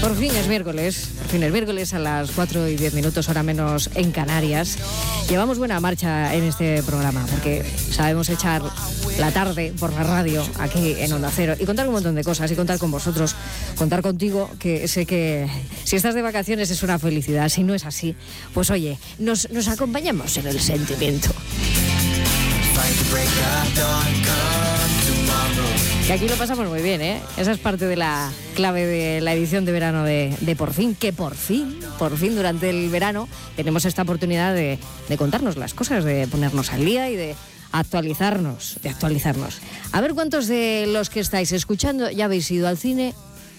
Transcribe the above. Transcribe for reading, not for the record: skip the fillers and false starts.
Por fin es miércoles a las 4:10, hora menos en Canarias. Llevamos buena marcha en este programa porque sabemos echar la tarde por la radio aquí en Onda Cero y contar un montón de cosas y contar con vosotros, contar contigo, que sé que si estás de vacaciones es una felicidad. Si no es así, pues oye, nos acompañamos en el sentimiento. Que aquí lo pasamos muy bien, ¿eh? Esa es parte de la clave de la edición de verano de Por Fin, que por fin, durante el verano tenemos esta oportunidad de contarnos las cosas, de ponernos al día y de actualizarnos. A ver cuántos de los que estáis escuchando ya habéis ido al cine